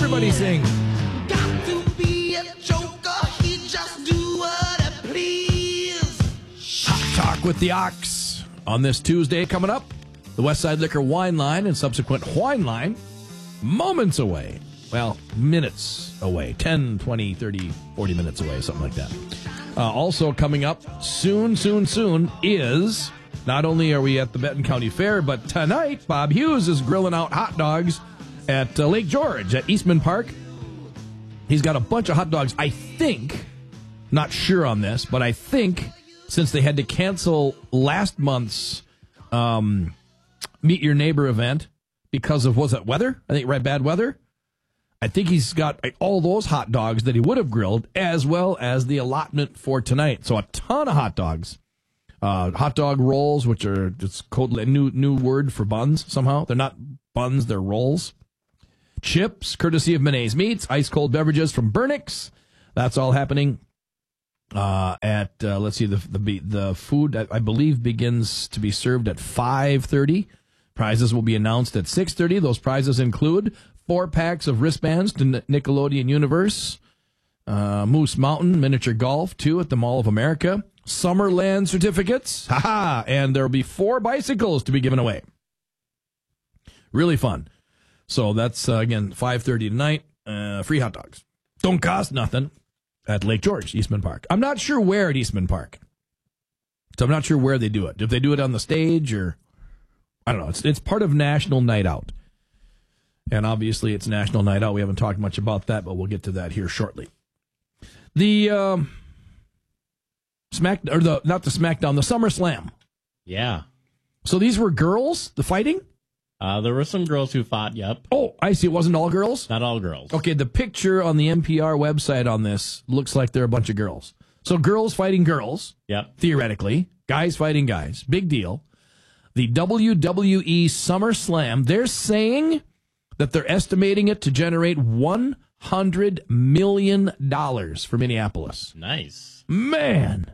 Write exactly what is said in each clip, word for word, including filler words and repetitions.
Everybody sing. Got to be a joker, he just do what I please. Hot Talk with the Ox on this Tuesday coming up. The Westside Liquor Wine Line and subsequent Wine Line moments away. Well, minutes away. ten, twenty, thirty, forty minutes away, something like that. Uh, also coming up soon, soon, soon is, not only are we at the Benton County Fair, but tonight Bob Hughes is grilling out hot dogs at uh, Lake George at Eastman Park. He's got a bunch of hot dogs, I think, not sure on this, but I think since they had to cancel last month's um, Meet Your Neighbor event because of, was it weather? I think right, bad weather. I think he's got all those hot dogs that he would have grilled, as well as the allotment for tonight. So a ton of hot dogs. Uh, hot dog rolls, which are just code, a new, new word for buns somehow. They're not buns, they're rolls. Chips, courtesy of Menace Meats. Ice-cold beverages from Burnix. That's all happening uh, at, uh, let's see, the the, the food, I, I believe, begins to be served at five thirty. Prizes will be announced at six thirty. Those prizes include four packs of wristbands to Nickelodeon Universe, uh, Moose Mountain Miniature Golf, two at the Mall of America, Summerland certificates, haha, and there will be four bicycles to be given away. Really fun. So that's, uh, again, five thirty tonight, uh, free hot dogs. Don't cost nothing at Lake George, Eastman Park. I'm not sure where at Eastman Park. So I'm not sure where they do it. If they do it on the stage or, I don't know. It's, it's part of National Night Out. And obviously, it's National Night Out. We haven't talked much about that, but we'll get to that here shortly. The um, Smack, or the not the SmackDown, the SummerSlam. Yeah. So these were girls, the fighting? Uh, there were some girls who fought, yep. Oh, I see. It wasn't all girls? Not all girls. Okay, the picture on the N P R website on this looks like they're a bunch of girls. So girls fighting girls, yep. Theoretically. Guys fighting guys. Big deal. The W W E SummerSlam, they're saying that they're estimating it to generate one hundred million dollars for Minneapolis. Nice. Man.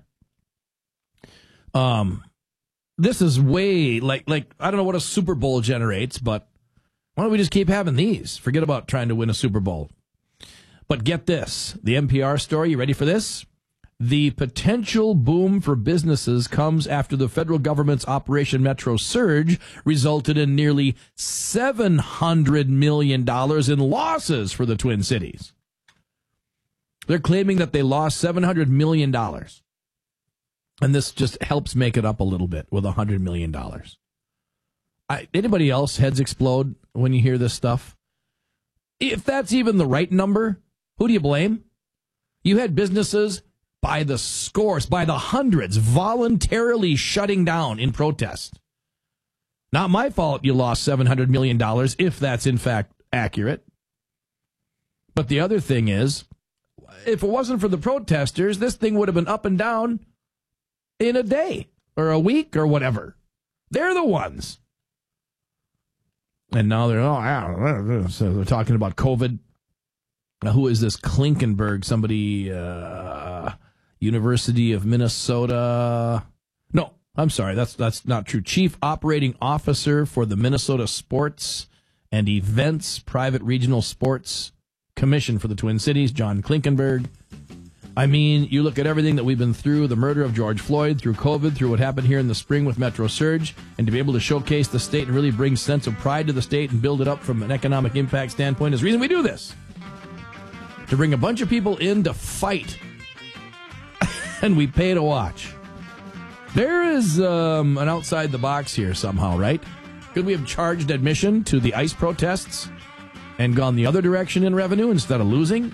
Um, this is way, like, like I don't know what a Super Bowl generates, but why don't we just keep having these? Forget about trying to win a Super Bowl. But get this, the N P R story, you ready for this? The potential boom for businesses comes after the federal government's Operation Metro Surge resulted in nearly seven hundred million dollars in losses for the Twin Cities. They're claiming that they lost seven hundred million dollars. And this just helps make it up a little bit with one hundred million dollars. I, anybody else heads explode when you hear this stuff? If that's even the right number, who do you blame? You had businesses by the scores, by the hundreds, voluntarily shutting down in protest. Not my fault you lost seven hundred million dollars, if that's in fact accurate. But the other thing is, if it wasn't for the protesters, this thing would have been up and down in a day or a week or whatever. They're the ones. And now they're, oh, yeah. So they're talking about COVID. Now, who is this Klinkenberg? Somebody, uh, University of Minnesota. No, I'm sorry. That's that's not true. Chief Operating Officer for the Minnesota Sports and Events Private Regional Sports Commission for the Twin Cities, John Klinkenberg. I mean, you look at everything that we've been through, the murder of George Floyd, through COVID, through what happened here in the spring with Metro Surge, and to be able to showcase the state and really bring sense of pride to the state and build it up from an economic impact standpoint is the reason we do this. To bring a bunch of people in to fight, and we pay to watch. There is um, an outside the box here somehow, right? Could we have charged admission to the ICE protests and gone the other direction in revenue instead of losing?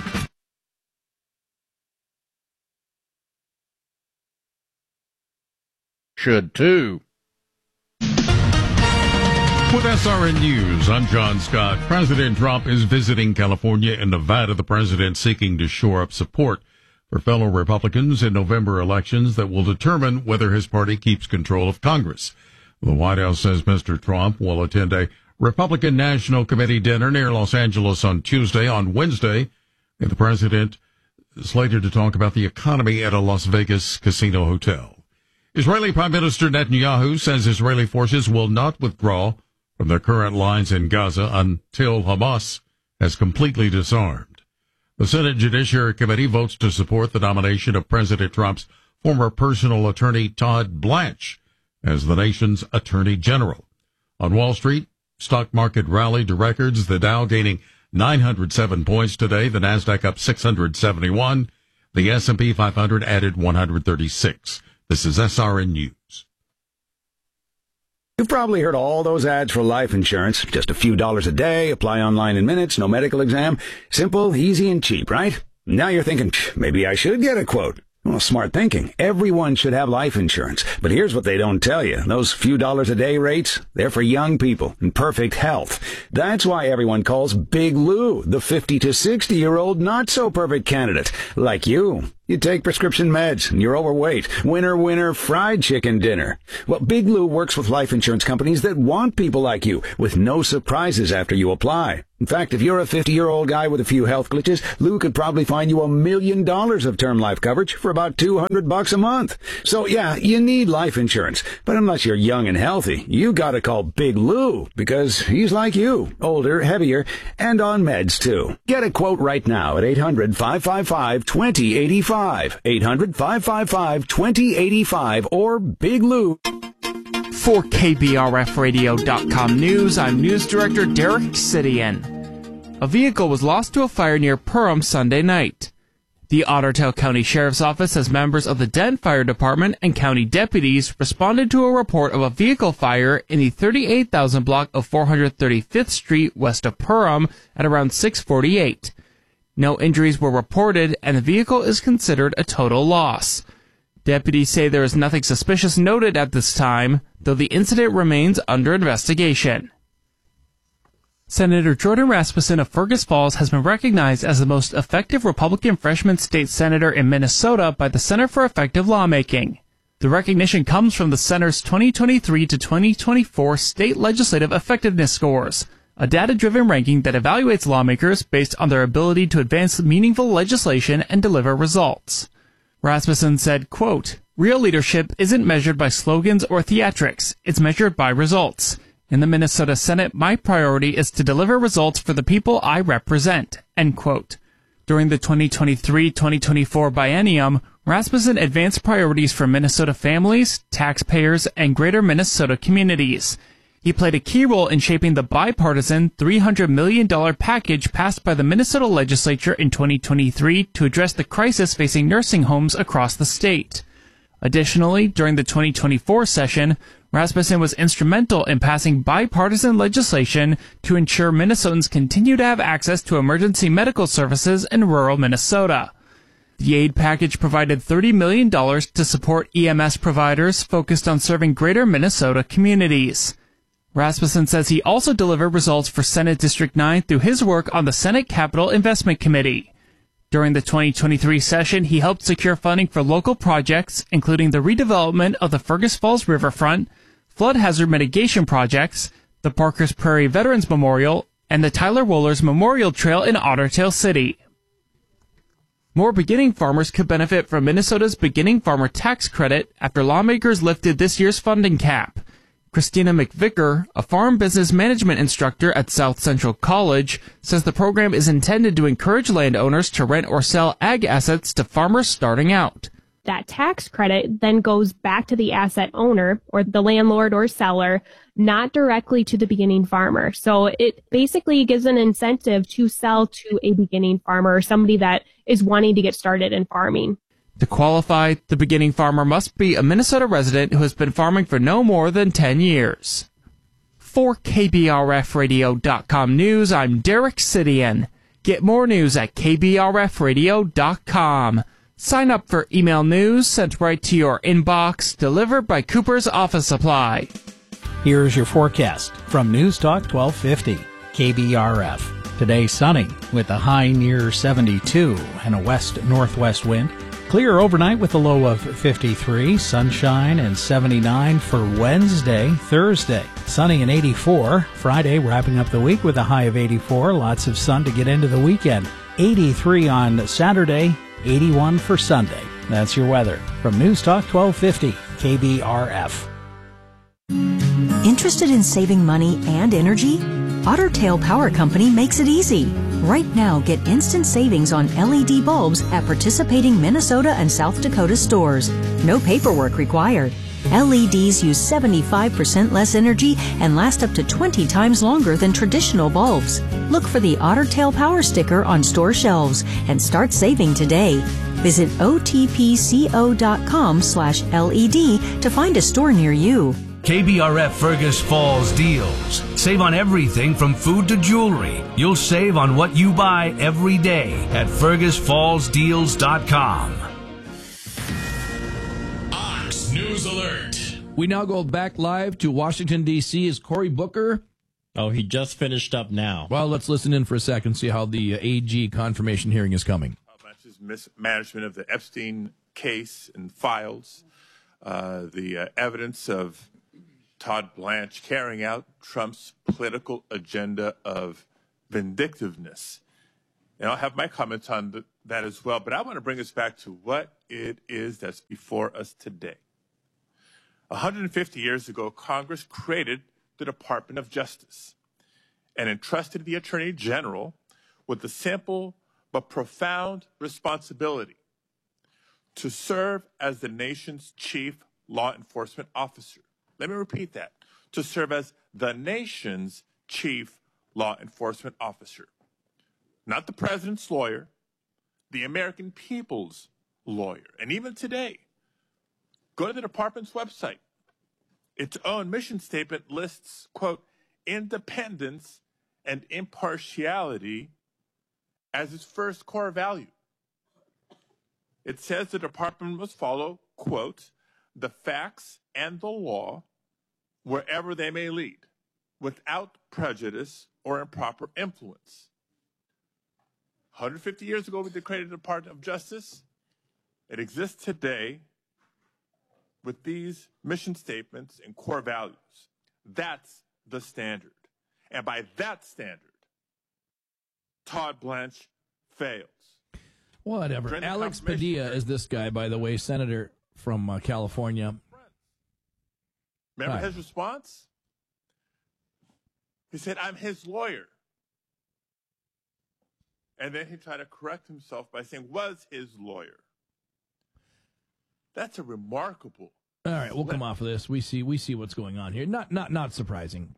Should too. With S R N News, I'm John Scott. President Trump is visiting California and Nevada. The president seeking to shore up support for fellow Republicans in November elections that will determine whether his party keeps control of Congress. The White House says Mister Trump will attend a Republican National Committee dinner near Los Angeles on Tuesday. On Wednesday, and the president is slated to talk about the economy at a Las Vegas casino hotel. Israeli Prime Minister Netanyahu says Israeli forces will not withdraw from their current lines in Gaza until Hamas has completely disarmed. The Senate Judiciary Committee votes to support the nomination of President Trump's former personal attorney Todd Blanche as the nation's attorney general. On Wall Street, stock market rallied to records, the Dow gaining nine hundred seven points today, the Nasdaq up six hundred seventy-one, the S and P five hundred added one hundred thirty-six. This is S R N News. You've probably heard all those ads for life insurance. Just a few dollars a day, apply online in minutes, no medical exam. Simple, easy, and cheap, right? Now you're thinking, maybe I should get a quote. Well, smart thinking. Everyone should have life insurance. But here's what they don't tell you. Those few dollars a day rates, they're for young people in perfect health. That's why everyone calls Big Lou the fifty to sixty-year-old not-so-perfect candidate, like you. You take prescription meds, and you're overweight. Winner, winner, fried chicken dinner. Well, Big Lou works with life insurance companies that want people like you, with no surprises after you apply. In fact, if you're a fifty-year-old guy with a few health glitches, Lou could probably find you a million dollars of term life coverage for about two hundred bucks a month. So, yeah, you need life insurance. But unless you're young and healthy, you gotta call Big Lou, because he's like you, older, heavier, and on meds, too. Get a quote right now at eight hundred, five five five, two zero eight five. eight hundred, five five five, two zero eight five or Big Lou. For K B R F radio dot com News, I'm News Director Derek Sidian. A vehicle was lost to a fire near Perham Sunday night. The Ottertail County Sheriff's Office says members of the Dent Fire Department and county deputies responded to a report of a vehicle fire in the thirty-eight thousand block of four hundred thirty-fifth Street west of Perham at around six forty-eight. No injuries were reported, and the vehicle is considered a total loss. Deputies say there is nothing suspicious noted at this time, though the incident remains under investigation. Senator Jordan Rasmussen of Fergus Falls has been recognized as the most effective Republican freshman state senator in Minnesota by the Center for Effective Lawmaking. The recognition comes from the center's twenty twenty-three to twenty twenty-four state legislative effectiveness scores, a data-driven ranking that evaluates lawmakers based on their ability to advance meaningful legislation and deliver results. Rasmussen said, quote, "Real leadership isn't measured by slogans or theatrics. It's measured by results. In the Minnesota Senate, my priority is to deliver results for the people I represent," end quote. During the twenty twenty-three twenty twenty-four biennium, Rasmussen advanced priorities for Minnesota families, taxpayers, and greater Minnesota communities. He played a key role in shaping the bipartisan three hundred million dollars package passed by the Minnesota legislature in twenty twenty-three to address the crisis facing nursing homes across the state. Additionally, during the twenty twenty-four session, Rasmussen was instrumental in passing bipartisan legislation to ensure Minnesotans continue to have access to emergency medical services in rural Minnesota. The aid package provided thirty million dollars to support E M S providers focused on serving greater Minnesota communities. Rasmussen says he also delivered results for Senate District nine through his work on the Senate Capital Investment Committee. During the twenty twenty-three session, he helped secure funding for local projects, including the redevelopment of the Fergus Falls Riverfront, flood hazard mitigation projects, the Parkers Prairie Veterans Memorial, and the Tyler Wohlers Memorial Trail in Ottertail City. More beginning farmers could benefit from Minnesota's beginning farmer tax credit after lawmakers lifted this year's funding cap. Christina McVicker, a farm business management instructor at South Central College, says the program is intended to encourage landowners to rent or sell ag assets to farmers starting out. That tax credit then goes back to the asset owner or the landlord or seller, not directly to the beginning farmer. So it basically gives an incentive to sell to a beginning farmer or somebody that is wanting to get started in farming. To qualify, the beginning farmer must be a Minnesota resident who has been farming for no more than ten years. For K B R F radio dot com News, I'm Derek Sidian. Get more news at K B R F radio dot com. Sign up for email news sent right to your inbox, delivered by Cooper's Office Supply. Here's your forecast from News Talk twelve fifty, K B R F. Today sunny with a high near seventy-two and a west-northwest wind. Clear overnight with a low of fifty-three, sunshine and seventy-nine for Wednesday. Thursday, sunny and eighty-four. Friday, wrapping up the week with a high of eighty-four. Lots of sun to get into the weekend. eighty-three on Saturday, eighty-one for Sunday. That's your weather from News Talk twelve fifty, K B R F. Interested in saving money and energy? Otter Tail Power Company makes it easy. Right now, get instant savings on L E D bulbs at participating Minnesota and South Dakota stores. No paperwork required. L E Ds use seventy-five percent less energy and last up to twenty times longer than traditional bulbs. Look for the Otter Tail Power sticker on store shelves and start saving today. Visit otpco.com slash LED to find a store near you. K B R F Fergus Falls deals. Save on everything from food to jewelry. You'll save on what you buy every day at fergus falls deals dot com. Ox News Alert. We now go back live to Washington, D C Is Cory Booker. Oh, he just finished up now. Well, let's listen in for a second, see how the uh, A G confirmation hearing is coming. Mismanagement of the Epstein case and files, uh, the uh, evidence of Todd Blanche carrying out Trump's political agenda of vindictiveness. And I'll have my comments on the, that as well, but I want to bring us back to what it is that's before us today. one hundred fifty years ago, Congress created the Department of Justice and entrusted the Attorney General with the simple but profound responsibility to serve as the nation's chief law enforcement officer. Let me repeat that. To serve as the nation's chief law enforcement officer. Not the president's lawyer, the American people's lawyer. And even today, go to the department's website. Its own mission statement lists, quote, independence and impartiality as its first core value. It says the department must follow, quote, the facts and the law wherever they may lead, without prejudice or improper influence. one hundred fifty years ago, we created the Department of Justice. It exists today with these mission statements and core values. That's the standard. And by that standard, Todd Blanche fails. Whatever. Alex Padilla is this guy, by the way, senator from uh, California. Remember Hi. his response? He said, I'm his lawyer. And then he tried to correct himself by saying, was his lawyer. That's a remarkable. All right, we'll come off of this. We see we see what's going on here. Not not not surprising.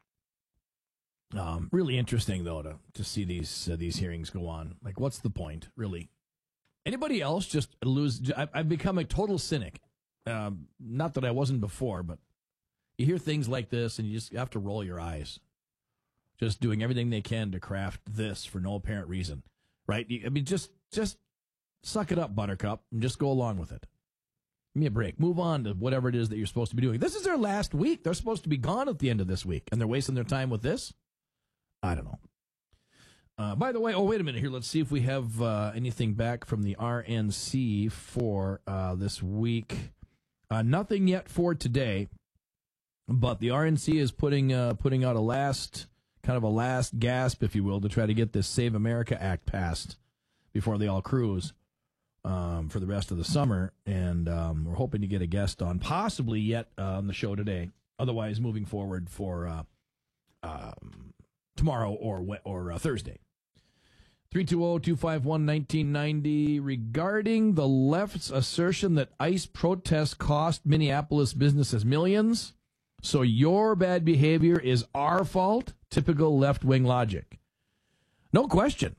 Um, really interesting though to to see these uh, these hearings go on. Like, what's the point, really? Anybody else just lose? I've, I've become a total cynic. Um, not that I wasn't before, but you hear things like this and you just have to roll your eyes. Just doing everything they can to craft this for no apparent reason, right? You, I mean, just just suck it up, Buttercup, and just go along with it. Give me a break. Move on to whatever it is that you're supposed to be doing. This is their last week. They're supposed to be gone at the end of this week, and they're wasting their time with this? I don't know. Uh, by the way, oh, wait a minute here. Let's see if we have uh, anything back from the R N C for uh, this week. Uh, nothing yet for today, but the R N C is putting uh, putting out a last, kind of a last gasp, if you will, to try to get this Save America Act passed before they all cruise. Um, for the rest of the summer, and um, we're hoping to get a guest on, possibly yet uh, on the show today. Otherwise, moving forward for uh, um, tomorrow or or uh, Thursday. three two zero, two five one, one nine nine zero. Regarding the left's assertion that ICE protests cost Minneapolis businesses millions, so your bad behavior is our fault, typical left-wing logic. No question.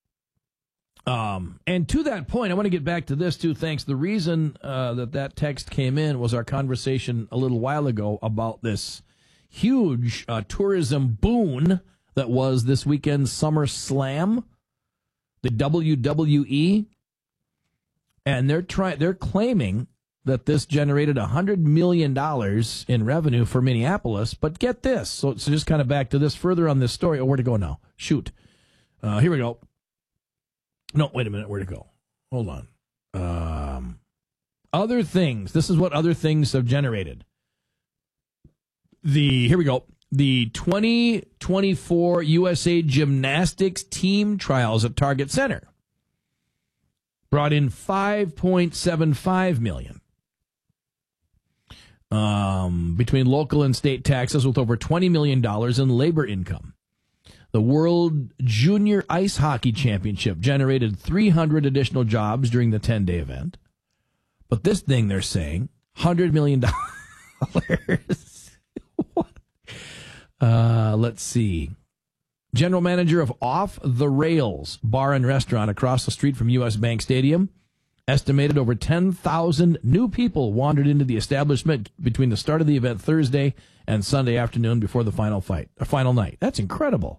Um, and to that point, I want to get back to this, too, thanks. The reason uh, that that text came in was our conversation a little while ago about this huge uh, tourism boon that was this weekend's Summer Slam, the W W E. And they're trying, they're claiming that this generated one hundred million dollars in revenue for Minneapolis. But get this. So, so just kind of back to this further on this story. Oh, where to go now? Shoot. Uh, here we go. No, wait a minute. Where to go? Hold on. Um, other things. This is what other things have generated. The here we go. The twenty twenty-four U S A Gymnastics team trials at Target Center brought in five point seven five million dollars um, between local and state taxes, with over twenty million dollars in labor income. The World Junior Ice Hockey Championship generated three hundred additional jobs during the ten-day event. But this thing, they're saying, one hundred million dollars. What? Uh, let's see. General manager of Off the Rails Bar and Restaurant across the street from U S Bank Stadium estimated over ten thousand new people wandered into the establishment between the start of the event Thursday and Sunday afternoon before the final fight, or final night. That's incredible.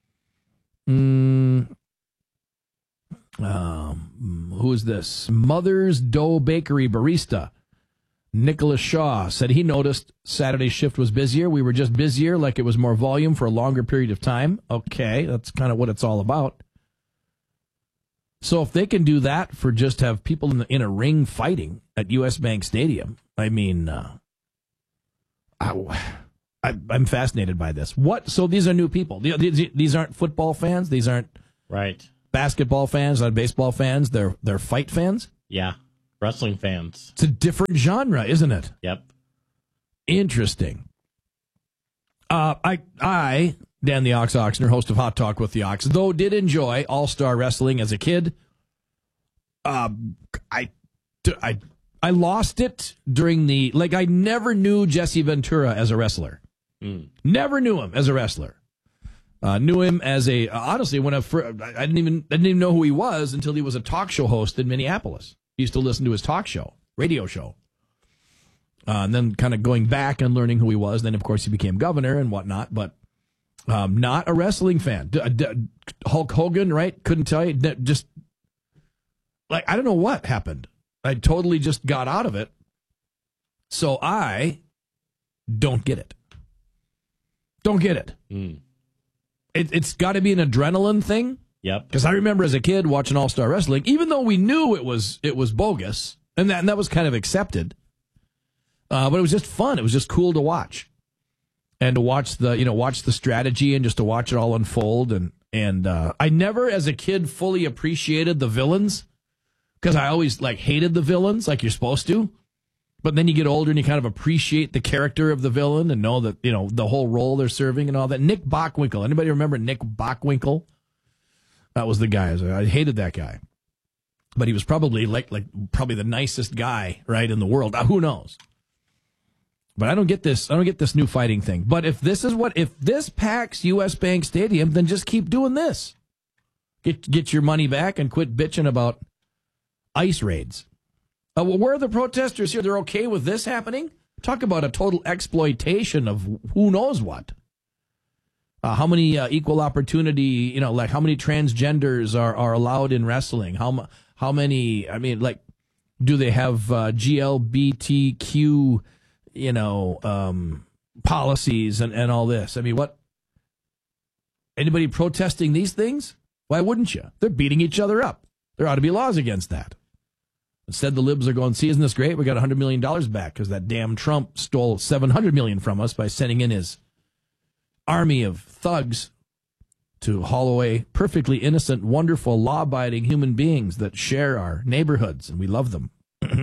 Mm, um, who is this? Mother's Dough Bakery barista Nicholas Shaw said he noticed Saturday's shift was busier. We were just busier, like it was more volume for a longer period of time. Okay, that's kind of what it's all about. So if they can do that for just have people in, the, in a ring fighting at U S Bank Stadium, I mean, uh, I, I, I'm fascinated by this. What? So these are new people. These, these aren't football fans. These aren't right basketball fans. Not baseball fans. They're they're fight fans. Yeah, wrestling fans. It's a different genre, isn't it? Yep. Interesting. Uh, I I. Dan the Ox Oxner, host of Hot Talk with the Ox, though did enjoy All-Star Wrestling as a kid. Uh, I, I, I lost it during the, like, I never knew Jesse Ventura as a wrestler. Mm. Never knew him as a wrestler. Uh, knew him as a, honestly, when I, I didn't even, I didn't even know who he was until he was a talk show host in Minneapolis. I used to listen to his talk show, radio show. Uh, and then kind of going back and learning who he was. Then, of course, he became governor and whatnot, but Um, not a wrestling fan. D- D- Hulk Hogan, right? Couldn't tell you. D- just, like, I don't know what happened. I totally just got out of it. So I don't get it. Don't get it. Mm. it it's got to be an adrenaline thing. Yep. Because I remember as a kid watching All-Star Wrestling, even though we knew it was it was bogus, and that, and that was kind of accepted, uh, but it was just fun. It was just cool to watch. And to watch the, you know, watch the strategy and just to watch it all unfold. And, and, uh, I never as a kid fully appreciated the villains because I always like hated the villains like you're supposed to. But then you get older and you kind of appreciate the character of the villain and know that, you know, the whole role they're serving and all that. Nick Bockwinkel. Anybody remember Nick Bockwinkel? That was the guy. I hated that guy. But he was probably like, like probably the nicest guy, right, in the world. Uh, who knows? But I don't get this. I don't get this new fighting thing. But if this is what, if this packs U S Bank Stadium, then just keep doing this. Get get your money back and quit bitching about ice raids. Uh, well, where are the protesters here? They're okay with this happening? Talk about a total exploitation of who knows what. Uh, how many uh, equal opportunity, you know, like how many transgenders are, are allowed in wrestling? How how many? I mean, like, do they have uh, G L B T Q? You know, um, policies and, and all this. I mean, what? Anybody protesting these things? Why wouldn't you? They're beating each other up. There ought to be laws against that. Instead, the libs are going, see, isn't this great? We got one hundred million dollars back because that damn Trump stole seven hundred million dollars from us by sending in his army of thugs to haul away perfectly innocent, wonderful, law-abiding human beings that share our neighborhoods, and we love them.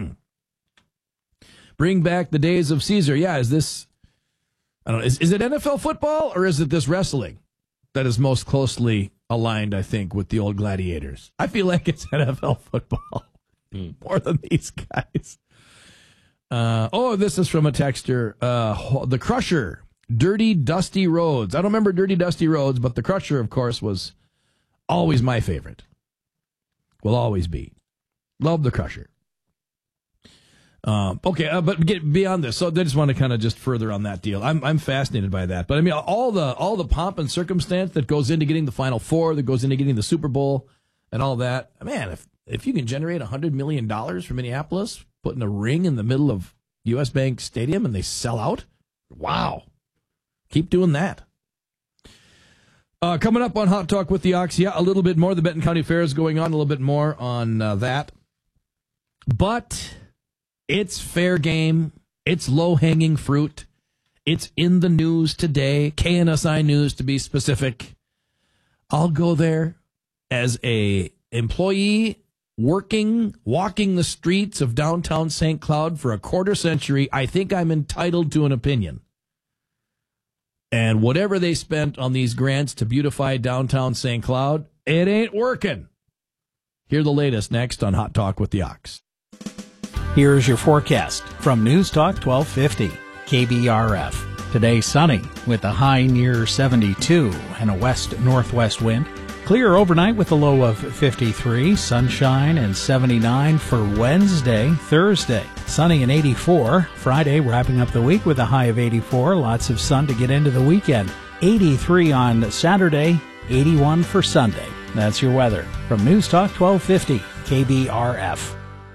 Bring back the days of Caesar. Yeah, is this, I don't know, is, is it N F L football or is it this wrestling that is most closely aligned, I think, with the old gladiators? I feel like it's N F L football mm. more than these guys. Uh, oh, this is from a texter. Uh, the Crusher, Dirty Dusty Roads. I don't remember Dirty Dusty Roads, but the Crusher, of course, was always my favorite. Will always be. Love the Crusher. Um, okay, uh, but get beyond this. So I just want to kind of just further on that deal. I'm I'm fascinated by that. But I mean, all the all the pomp and circumstance that goes into getting the Final Four, that goes into getting the Super Bowl, and all that. Man, if if you can generate a hundred million dollars from Minneapolis, putting a ring in the middle of U S Bank Stadium, and they sell out, wow! Keep doing that. Uh, coming up on Hot Talk with the Ox, yeah, a little bit more. The Benton County Fair is going on. A little bit more on uh, that, but. It's fair game. It's low-hanging fruit. It's in the news today, K N S I News to be specific. I'll go there as a employee working, walking the streets of downtown Saint Cloud for a quarter century. I think I'm entitled to an opinion. And whatever they spent on these grants to beautify downtown Saint Cloud, it ain't working. Hear the latest next on Hot Talk with the Ox. Here's your forecast from News Talk twelve fifty, K B R F. Today sunny with a high near seventy-two and a west-northwest wind. Clear overnight with a low of fifty-three, sunshine and seventy-nine for Wednesday. Thursday, sunny and eighty-four. Friday, wrapping up the week with a high of eighty-four. Lots of sun to get into the weekend. eighty-three on Saturday, eighty-one for Sunday. That's your weather from News Talk twelve fifty, K B R F.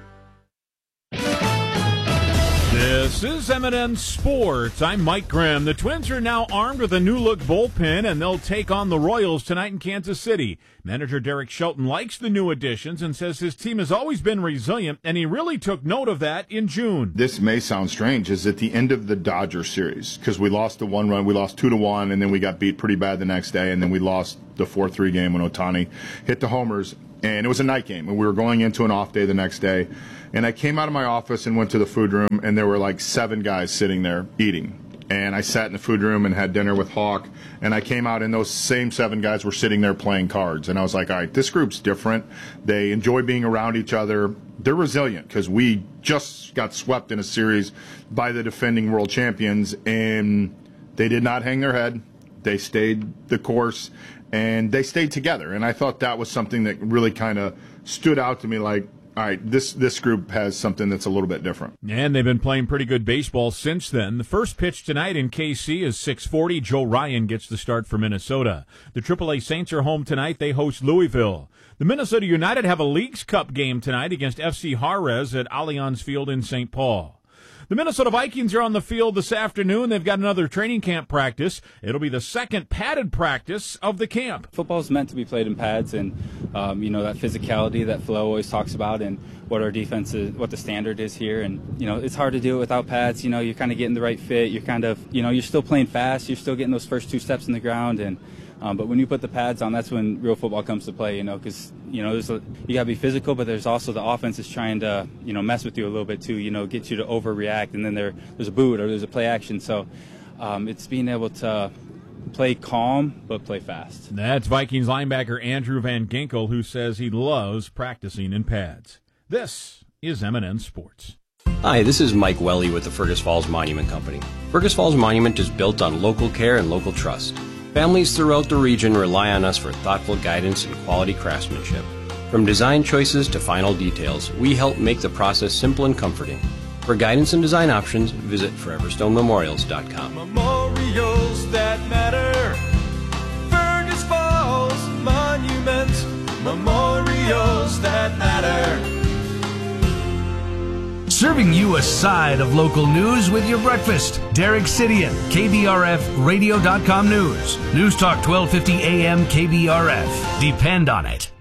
This is M and N Sports. I'm Mike Grimm. The Twins are now armed with a new-look bullpen, and they'll take on the Royals tonight in Kansas City. Manager Derek Shelton likes the new additions and says his team has always been resilient, and he really took note of that in June. This may sound strange. Is at the end of the Dodger series, because we lost the one run, we lost two to one, and then we got beat pretty bad the next day, and then we lost the four three game when Ohtani hit the homers. And it was a night game, and we were going into an off day the next day. And I came out of my office and went to the food room, and there were like seven guys sitting there eating. And I sat in the food room and had dinner with Hawk, and I came out, and those same seven guys were sitting there playing cards. And I was like, all right, this group's different. They enjoy being around each other. They're resilient because we just got swept in a series by the defending world champions, and they did not hang their head. They stayed the course. And they stayed together, and I thought that was something that really kind of stood out to me, like, all right, this this group has something that's a little bit different. And they've been playing pretty good baseball since then. The first pitch tonight in K C is six forty. Joe Ryan gets the start for Minnesota. The triple A Saints are home tonight. They host Louisville. The Minnesota United have a Leagues Cup game tonight against F C Juarez at Allianz Field in Saint Paul. The Minnesota Vikings are on the field this afternoon. They've got another training camp practice. It'll be the second padded practice of the camp. Football is meant to be played in pads, and um, you know that physicality that Flo always talks about, and what our defense is, what the standard is here. And you know it's hard to do it without pads. You know you're kind of getting the right fit. You're kind of you know you're still playing fast. You're still getting those first two steps in the ground, and um, but when you put the pads on, that's when real football comes to play. You know because you know there's a, you gotta be physical, but there's also the offense is trying to you know mess with you a little bit too. You know get you to overreact, and then there there's a boot or there's a play action. So um, it's being able to play calm but play fast. That's Vikings linebacker Andrew Van Ginkel, who says he loves practicing in pads. This is M and N Sports. Hi, this is Mike Welly with the Fergus Falls Monument Company. Fergus Falls Monument is built on local care and local trust. Families throughout the region rely on us for thoughtful guidance and quality craftsmanship. From design choices to final details, we help make the process simple and comforting. For guidance and design options, visit forever stone memorials dot com. Memorials that matter. Fergus Falls Monument. Memorials that matter. Serving you a side of local news with your breakfast. Derek Sidian, K B R F radio dot com News. News Talk twelve fifty A M K B R F. Depend on it.